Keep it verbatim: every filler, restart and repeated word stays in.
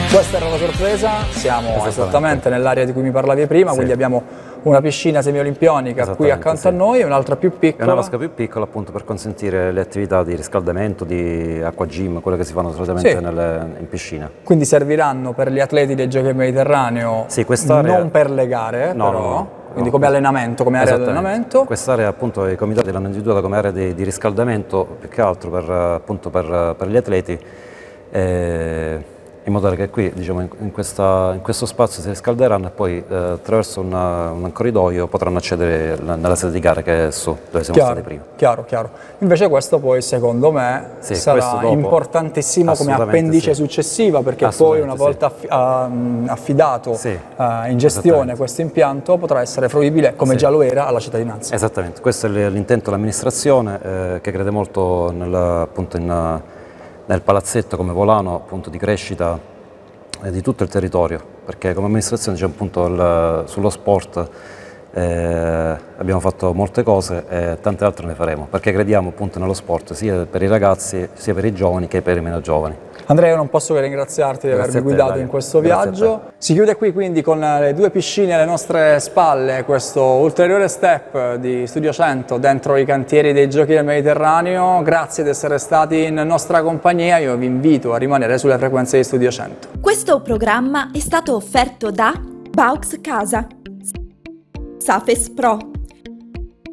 Questa era la sorpresa, siamo Esattamente, esattamente nell'area di cui mi parlavi prima, sì. quindi abbiamo una piscina semiolimpianica qui accanto sì. a noi e un'altra più È piccola. una vasca più piccola appunto per consentire le attività di riscaldamento, di acqua gym, quelle che si fanno solitamente Sì. nelle, in piscina. Quindi serviranno per gli atleti dei Giochi del Mediterraneo, Sì, quest'area... non per le gare, no, però, no, no, quindi no. come allenamento, come area di allenamento. Quest'area appunto i comitati l'hanno individuata come area di, di riscaldamento più che altro per, appunto, per, per gli atleti, eh, in modo che qui diciamo, in, in, questa, in questo spazio si riscalderanno e poi eh, attraverso una, un corridoio potranno accedere nella sede di gare che è su, dove siamo Chiaro, stati prima. chiaro, chiaro. Invece questo poi secondo me Sì, sarà dopo, importantissimo come appendice sì. successiva, perché poi una volta affi affidato sì, uh, in gestione questo impianto potrà essere fruibile, come sì. già lo era, alla cittadinanza. Esattamente, questo è l'intento dell'amministrazione eh, che crede molto nel, appunto in, nel palazzetto come volano appunto di crescita eh, di tutto il territorio, perché come amministrazione c'è appunto il, sullo sport eh, abbiamo fatto molte cose e tante altre ne faremo, perché crediamo appunto nello sport sia per i ragazzi sia per i giovani che per i meno giovani. Andrea, io non posso che ringraziarti di avermi guidato in questo viaggio. Si chiude qui quindi con le due piscine alle nostre spalle, questo ulteriore step di Studio cento dentro i cantieri dei Giochi del Mediterraneo. Grazie di essere stati in nostra compagnia, io vi invito a rimanere sulle frequenze di Studio cento. Questo programma è stato offerto da Baux Casa, Safes Pro,